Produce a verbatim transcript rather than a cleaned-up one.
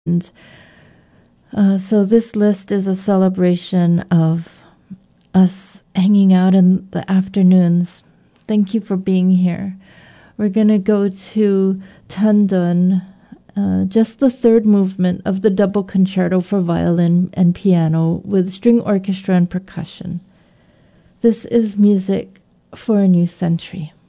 And uh, so this list is a celebration of us hanging out in the afternoons. Thank you for being here. We're going to go to Tandun, uh, just the third movement of the double concerto for violin and piano with string orchestra and percussion. This is music for a new century.